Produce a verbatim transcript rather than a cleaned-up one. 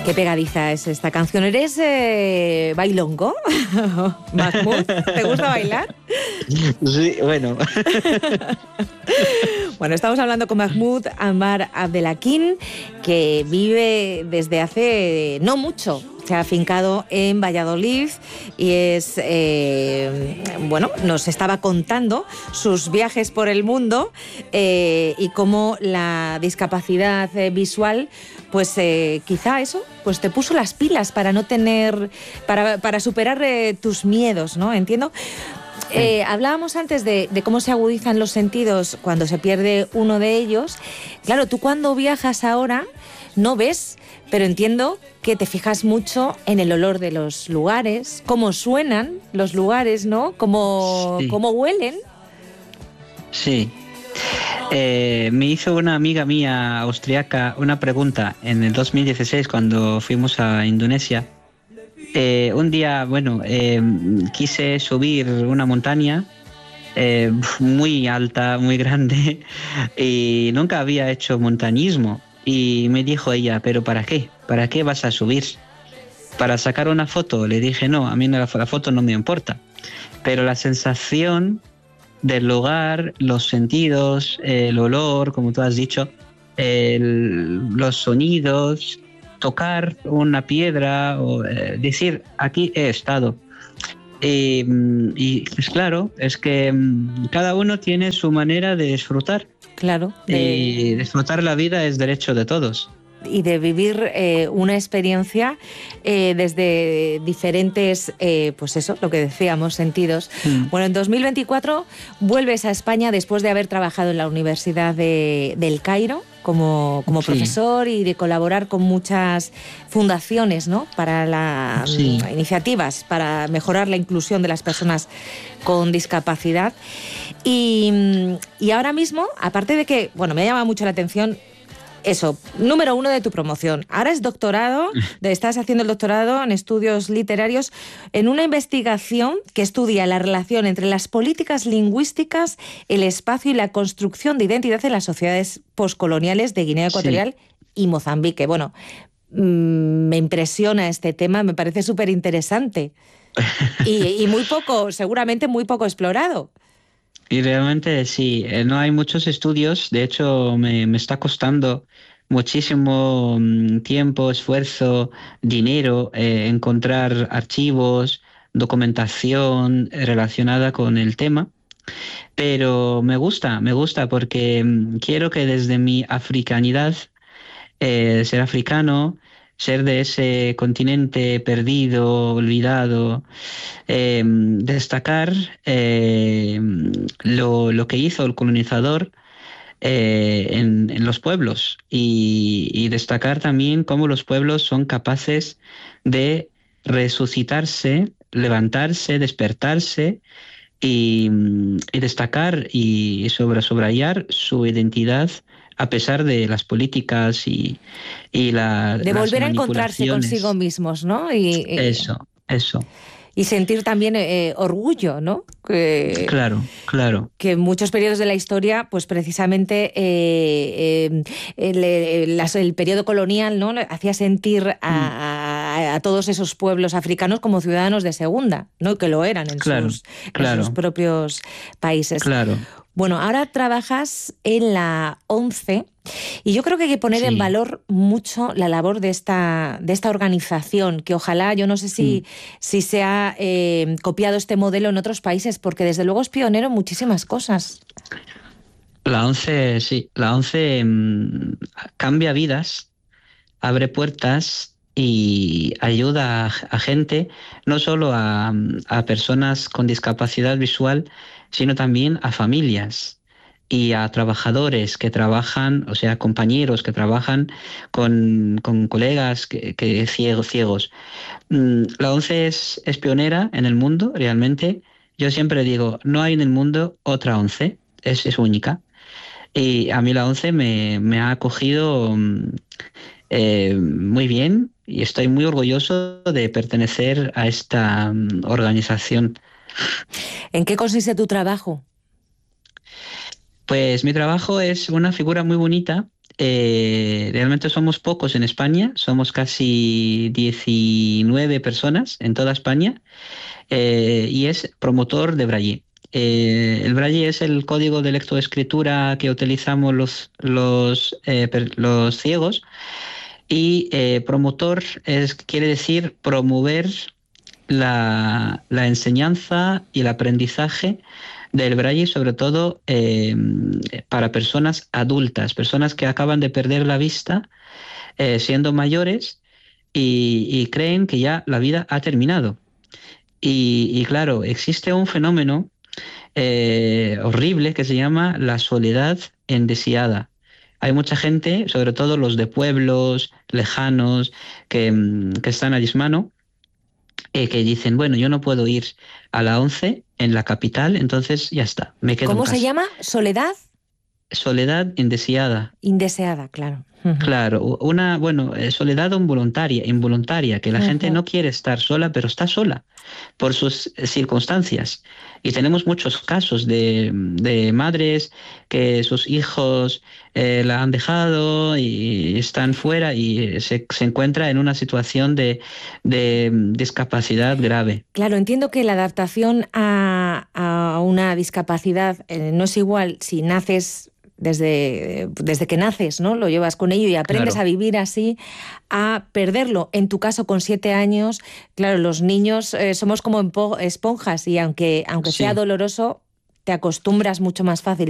Qué pegadiza es esta canción. ¿Eres eh, bailongo, Mahmoud? ¿Te gusta bailar? Sí, bueno. Bueno, estamos hablando con Mahmoud Anwar Abdelhakim, que vive desde hace no mucho. Se ha afincado en Valladolid y es, eh, bueno, nos estaba contando sus viajes por el mundo eh, y cómo la discapacidad eh, visual, pues eh, quizá eso, pues te puso las pilas para no tener, para, para superar eh, tus miedos, ¿no? Entiendo. Eh, hablábamos antes de, de cómo se agudizan los sentidos cuando se pierde uno de ellos. Claro, tú cuando viajas ahora no ves, pero entiendo que te fijas mucho en el olor de los lugares, cómo suenan los lugares, ¿no? Cómo, Sí. cómo huelen. Sí. Eh, me hizo una amiga mía austriaca una pregunta en el dos mil dieciséis cuando fuimos a Indonesia. Eh, un día, bueno, eh, quise subir una montaña eh, muy alta, muy grande, y nunca había hecho montañismo. Y me dijo ella, ¿pero para qué? ¿Para qué vas a subir? ¿Para sacar una foto? Le dije, no, a mí la, la foto no me importa. Pero la sensación del lugar, los sentidos, el olor, como tú has dicho, el, los sonidos, tocar una piedra o eh, decir, aquí he estado. Y, y pues claro, es que cada uno tiene su manera de disfrutar. Claro. De... Y disfrutar la vida es derecho de todos. Y de vivir eh, una experiencia eh, desde diferentes, eh, pues eso, lo que decíamos, sentidos. Mm. Bueno, en dos mil veinticuatro vuelves a España después de haber trabajado en la Universidad de, del Cairo como, como sí. profesor y de colaborar con muchas fundaciones, ¿no? Para las sí. iniciativas para mejorar la inclusión de las personas con discapacidad. Y, y ahora mismo, aparte de que, bueno, me ha llamado mucho la atención eso, número uno de tu promoción. Ahora es doctorado, estás haciendo el doctorado en estudios literarios en una investigación que estudia la relación entre las políticas lingüísticas, el espacio y la construcción de identidad en las sociedades poscoloniales de Guinea Ecuatorial sí. y Mozambique. Bueno, mmm, me impresiona este tema, me parece súper interesante y, y muy poco, seguramente muy poco explorado. Y realmente sí, no hay muchos estudios, de hecho me, me está costando muchísimo tiempo, esfuerzo, dinero eh, encontrar archivos, documentación relacionada con el tema, pero me gusta, me gusta porque quiero que desde mi africanidad, eh, ser africano, ser de ese continente perdido, olvidado, eh, destacar eh, lo, lo que hizo el colonizador eh, en, en los pueblos y, y destacar también cómo los pueblos son capaces de resucitarse, levantarse, despertarse y, y destacar y sobre, subrayar su identidad a pesar de las políticas y, y la, de volver a encontrarse consigo mismos, ¿no? Y, eso, eso. Y sentir también eh, orgullo, ¿no? Que, claro, claro. Que en muchos periodos de la historia, pues precisamente eh, eh, el, el, el periodo colonial, ¿no? hacía sentir a, a, a todos esos pueblos africanos como ciudadanos de segunda, ¿no? Que lo eran en, claro, sus, claro. en sus propios países. Claro. Bueno, ahora trabajas en la ONCE y yo creo que hay que poner sí. en valor mucho la labor de esta, de esta organización, que ojalá, yo no sé si, mm. si se ha eh, copiado este modelo en otros países, porque desde luego es pionero en muchísimas cosas. La ONCE, sí, la ONCE mmm, cambia vidas, abre puertas y ayuda a, a gente, no solo a, a personas con discapacidad visual, sino también a familias y a trabajadores que trabajan, o sea, compañeros que trabajan con, con colegas que, que ciegos, ciegos. La ONCE es, es pionera en el mundo, realmente. Yo siempre digo, no hay en el mundo otra ONCE, es, es única. Y a mí la ONCE me, me ha acogido eh, muy bien y estoy muy orgulloso de pertenecer a esta um, organización. ¿En qué consiste tu trabajo? Pues mi trabajo es una figura muy bonita eh, realmente somos pocos en España, somos casi diecinueve personas en toda España, eh, y es promotor de Braille. Eh, el Braille es el código de lectoescritura que utilizamos los, los, eh, per- los ciegos, y eh, promotor es, quiere decir promover la, la enseñanza y el aprendizaje del Braille, sobre todo eh, para personas adultas, personas que acaban de perder la vista eh, siendo mayores y, y creen que ya la vida ha terminado. Y, y claro, existe un fenómeno eh, horrible que se llama la soledad indeseada. Hay mucha gente, sobre todo los de pueblos lejanos, que, mm, que están a dismano, eh, que dicen, bueno, yo no puedo ir a la once en la capital, entonces ya está, me quedo en ¿Cómo se casa. llama? Soledad Soledad indeseada. indeseada, claro. Ujú. Claro, u- una, bueno, eh, soledad involuntaria, involuntaria, que la gente Ujú. no quiere estar sola, pero está sola por sus eh, circunstancias. Y tenemos muchos casos de, de madres que sus hijos eh, la han dejado y están fuera y se, se encuentra en una situación de, de mm, discapacidad grave. Claro, entiendo que la adaptación a, a una discapacidad eh, no es igual si naces desde, desde que naces, ¿no? Lo llevas con ello y aprendes Claro, a vivir así, a perderlo. En tu caso, con siete años, claro, los niños eh, somos como empo- esponjas y aunque, aunque sea sí. doloroso, te acostumbras mucho más fácil.